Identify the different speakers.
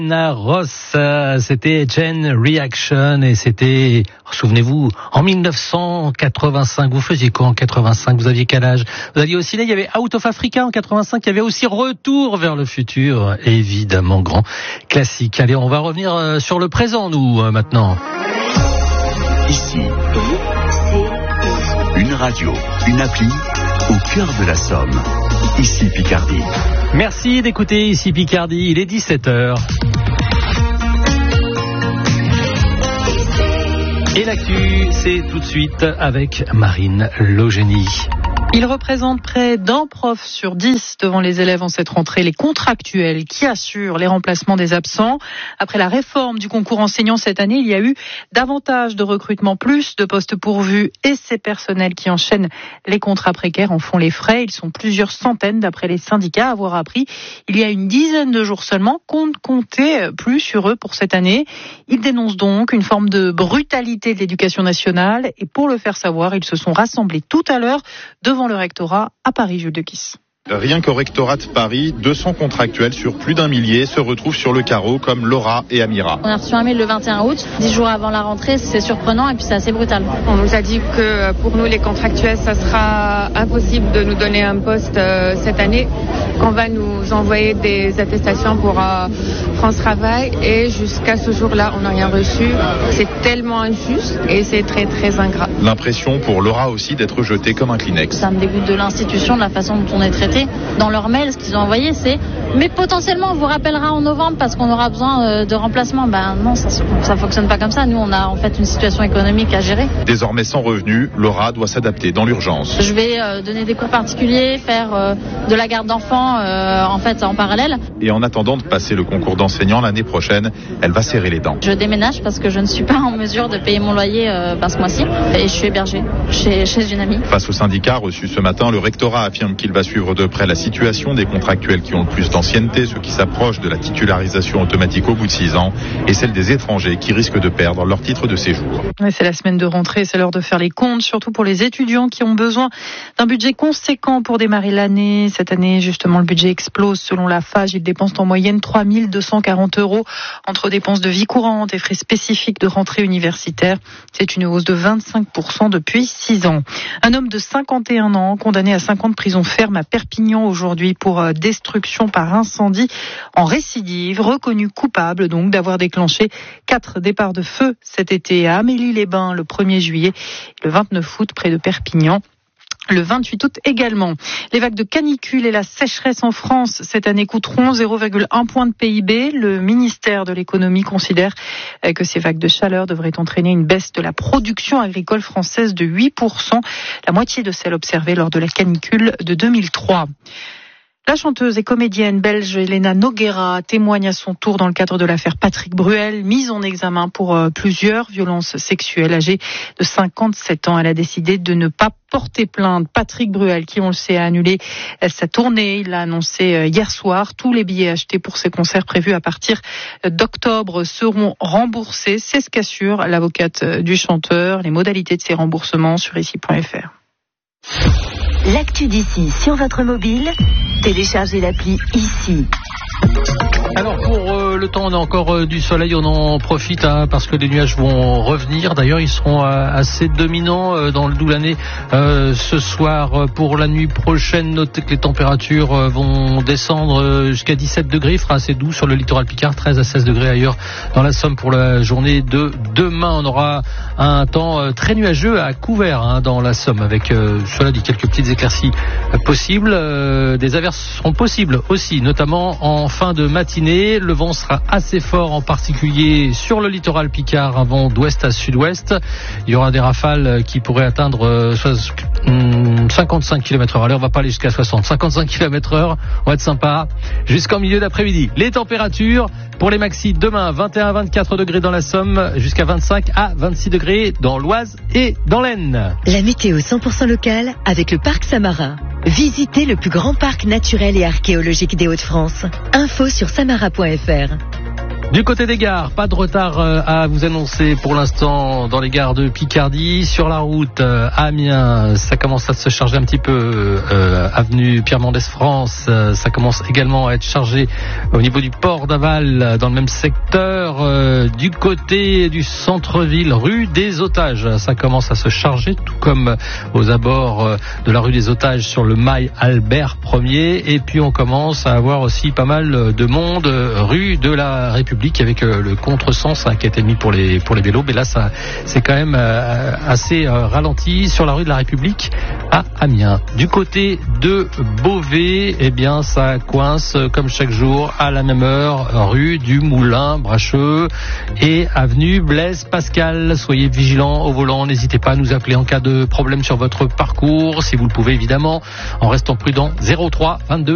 Speaker 1: Ross, c'était Chain Reaction et c'était, souvenez-vous, en 1985. Vous faisiez quoi en 85? Vous aviez quel âge? Vous aviez aussi, il y avait Out of Africa en 85, il y avait aussi Retour vers le futur, évidemment grand classique. Allez, on va revenir sur le présent, nous, maintenant.
Speaker 2: Ici, une radio, une appli, au cœur de la Somme. Ici Picardie.
Speaker 1: Merci d'écouter Ici Picardie, il est 17h. Et l'actu, c'est tout de suite avec Marine Logénie.
Speaker 3: Il représente près d'un prof sur 10 devant les élèves en cette rentrée, les contractuels qui assurent les remplacements des absents. Après la réforme du concours enseignant cette année, il y a eu davantage de recrutements, plus de postes pourvus et ces personnels qui enchaînent les contrats précaires en font les frais. Ils sont plusieurs centaines d'après les syndicats à avoir appris il y a une dizaine de jours seulement qu'on ne comptait plus sur eux pour cette année. Ils dénoncent donc une forme de brutalité de l'éducation nationale et pour le faire savoir, ils se sont rassemblés tout à l'heure devant le rectorat à Paris, Jules de Kiss.
Speaker 4: Rien qu'au rectorat de Paris, 200 contractuels sur plus d'un millier se retrouvent sur le carreau comme Laura et Amira.
Speaker 5: On a reçu un mail le 21 août, 10 jours avant la rentrée, c'est surprenant et puis c'est assez brutal.
Speaker 6: On nous a dit que pour nous les contractuels, ça sera impossible de nous donner un poste cette année, qu'on va nous envoyer des attestations pour France Travail et jusqu'à ce jour-là, on n'a rien reçu. C'est tellement injuste et c'est très très ingrat.
Speaker 4: L'impression pour Laura aussi d'être jetée comme un Kleenex.
Speaker 5: Ça me dégoûte de l'institution, de la façon dont on est traité. Dans leur mail, ce qu'ils ont envoyé, c'est « Mais potentiellement, on vous rappellera en novembre parce qu'on aura besoin de remplacement. » Ben non, ça fonctionne pas comme ça. Nous, on a en fait une situation économique à gérer.
Speaker 4: Désormais sans revenu, Laura doit s'adapter dans l'urgence.
Speaker 5: Je vais donner des cours particuliers, faire de la garde d'enfants en fait en parallèle.
Speaker 4: Et en attendant de passer le concours d'enseignant l'année prochaine, elle va serrer les dents.
Speaker 5: Je déménage parce que je ne suis pas en mesure de payer mon loyer ce mois-ci et je suis hébergée chez une amie.
Speaker 4: Face au syndicat reçu ce matin, le rectorat affirme qu'il va suivre de près la situation des contractuels qui ont le plus d'ancienneté, ceux qui s'approchent de la titularisation automatique au bout de 6 ans, et celle des étrangers qui risquent de perdre leur titre de séjour.
Speaker 3: Oui, c'est la semaine de rentrée, c'est l'heure de faire les comptes, surtout pour les étudiants qui ont besoin d'un budget conséquent pour démarrer l'année. Cette année, justement, le budget explose. Selon la FAGE, ils dépensent en moyenne 3 240 € entre dépenses de vie courante et frais spécifiques de rentrée universitaire. C'est une hausse de 25% depuis 6 ans. Un homme de 51 ans, condamné à 5 ans de prison ferme à Perpignan aujourd'hui pour destruction par incendie en récidive, reconnu coupable donc d'avoir déclenché 4 départs de feu cet été à Amélie-les-Bains le 1er juillet, le 29 août près de Perpignan. Le 28 août également. Les vagues de canicule et la sécheresse en France cette année coûteront 0,1 point de PIB. Le ministère de l'économie considère que ces vagues de chaleur devraient entraîner une baisse de la production agricole française de 8%, la moitié de celle observée lors de la canicule de 2003. La chanteuse et comédienne belge Elena Nogueira témoigne à son tour dans le cadre de l'affaire Patrick Bruel, mise en examen pour plusieurs violences sexuelles. Âgée de 57 ans, elle a décidé de ne pas porter plainte. Patrick Bruel, qui on le sait a annulé sa tournée, il l'a annoncé hier soir. Tous les billets achetés pour ses concerts prévus à partir d'octobre seront remboursés. C'est ce qu'assure l'avocate du chanteur. Les modalités de ces remboursements sur ici.fr.
Speaker 7: L'actu d'ici sur votre mobile, téléchargez l'appli Ici.
Speaker 1: Alors pour le temps, on a encore du soleil, on en profite parce que les nuages vont revenir. D'ailleurs, ils seront assez dominants dans le Doulanais ce soir. Pour la nuit prochaine, notez que les températures vont descendre jusqu'à 17 degrés. Il fera assez doux sur le littoral Picard, 13 à 16 degrés ailleurs dans la Somme pour la journée de demain. On aura un temps très nuageux à couvert dans la Somme avec, cela dit, quelques petites éclaircies possibles. Des averses seront possibles aussi, notamment en fin de matinée. Le vent sera assez fort, en particulier sur le littoral Picard, un vent d'ouest à sud-ouest. Il y aura des rafales qui pourraient atteindre 55 km/h. Allez, on va pas aller jusqu'à 60. 55 km/h, on va être sympa jusqu'en milieu d'après-midi. Les températures pour les maxis demain, 21 à 24 degrés dans la Somme, jusqu'à 25 à 26 degrés dans l'Oise et dans l'Aisne.
Speaker 7: La météo 100% locale avec le parc Samara. Visitez le plus grand parc naturel et archéologique des Hauts-de-France. Info sur samara.fr.
Speaker 1: Du côté des gares, pas de retard à vous annoncer pour l'instant dans les gares de Picardie. Sur la route à Amiens, ça commence à se charger un petit peu. Avenue Pierre Mendès France, ça commence également à être chargé au niveau du port d'Aval dans le même secteur. Du côté du centre-ville, rue des Otages, ça commence à se charger, tout comme aux abords de la rue des Otages sur le mail Albert Ier. Et puis on commence à avoir aussi pas mal de monde rue de la République avec le contresens qui a été mis pour les vélos. Mais là, ça c'est quand même assez ralenti sur la rue de la République à Amiens. Du côté de Beauvais, eh bien, ça coince comme chaque jour à la même heure, rue du Moulin Bracheux et avenue Blaise Pascal. Soyez vigilants au volant, n'hésitez pas à nous appeler en cas de problème sur votre parcours, si vous le pouvez évidemment, en restant prudent. 03 22